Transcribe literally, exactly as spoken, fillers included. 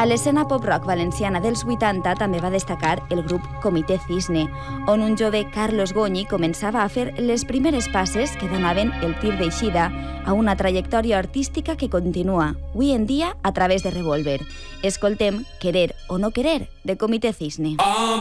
A l'escena pop-rock valenciana dels vuitanta també va destacar el grup Comitè Cisne, on un jove Carlos Goñi començava a fer les primeres passes que donaven el tir d'eixida a una trajectòria artística que continua, avui en dia, a través de Revolver. Escoltem Querer o no querer, de Comitè Cisne.